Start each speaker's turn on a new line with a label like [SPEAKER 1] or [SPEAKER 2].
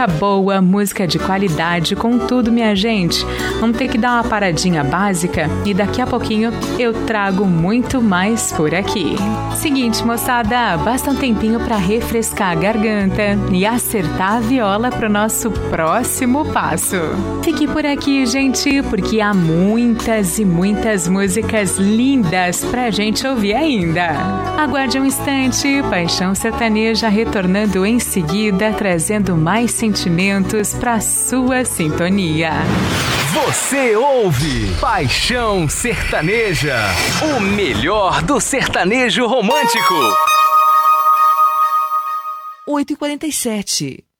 [SPEAKER 1] música boa, música de qualidade, com tudo, minha gente. Vamos ter que dar uma paradinha básica e daqui a pouquinho eu trago muito mais por aqui. Seguinte, moçada, basta um tempinho para refrescar a garganta e acertar a viola pro nosso próximo passo. Fique por aqui, gente, porque há muitas e muitas músicas lindas pra gente ouvir ainda. Aguarde um instante, Paixão Sertaneja retornando em seguida, trazendo mais sentimentos pra sua sintonia.
[SPEAKER 2] Você ouve Paixão Sertaneja, o melhor do sertanejo romântico.
[SPEAKER 3] 8h47.